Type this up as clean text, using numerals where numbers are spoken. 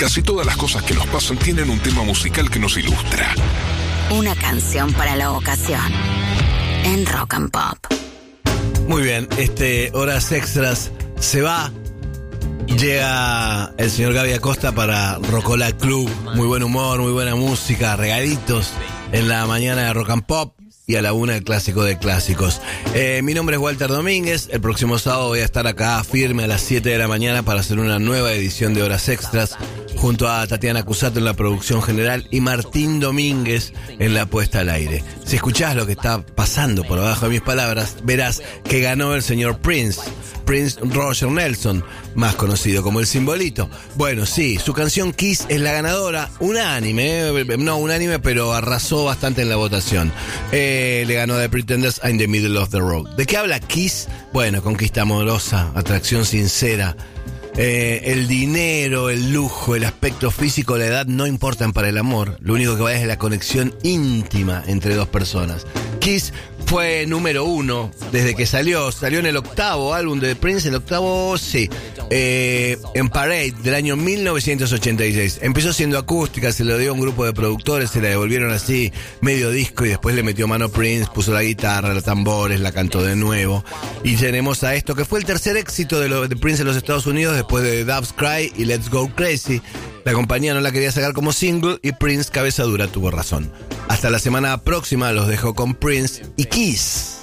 Casi todas las cosas que nos pasan tienen un tema musical que nos ilustra. Una canción para la ocasión en Rock and Pop. Muy bien, Horas Extras se va. Llega el señor Gaby Acosta para Rocola Club. Muy buen humor, muy buena música, regalitos en la mañana de Rock and Pop y a la 1 el clásico de clásicos. Mi nombre es Walter Domínguez. El próximo sábado voy a estar acá firme a las 7 de la mañana para hacer una nueva edición de Horas Extras junto a Tatiana Cusato en la producción general y Martín Domínguez en la puesta al aire. Si escuchás lo que está pasando por abajo de mis palabras, verás que ganó el señor Prince Roger Nelson, más conocido como el Simbolito. Bueno, sí, su canción Kiss es la ganadora, no unánime, pero arrasó bastante en la votación. Le ganó The Pretenders in the Middle of the Road. ¿De qué habla Kiss? Bueno, conquista amorosa, atracción sincera. El dinero, el lujo, el aspecto físico, la edad no importan para el amor. Lo único que vale es la conexión íntima entre dos personas. Kiss fue número 1 desde que salió en el octavo álbum de Prince, el octavo, sí, en Parade del año 1986. Empezó siendo acústica, se lo dio a un grupo de productores, se la devolvieron así, medio disco, y después le metió mano Prince, puso la guitarra, los tambores, la cantó de nuevo. Y tenemos a esto, que fue el tercer éxito de Prince en los Estados Unidos, después de Doves Cry y Let's Go Crazy. La compañía no la quería sacar como single y Prince, cabeza dura, tuvo razón. Hasta la semana próxima, los dejo con Prince y Kiss.